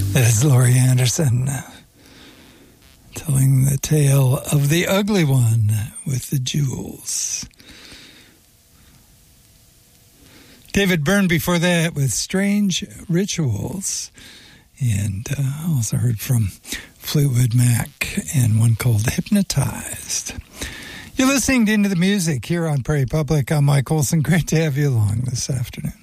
There's Laurie Anderson telling the tale of the ugly one with the jewels. David Byrne before that with Strange Rituals. And also heard from Fleetwood Mac and one called Hypnotized. You're listening to Into the Music here on Prairie Public. I'm Mike Olson. Great to have you along this afternoon.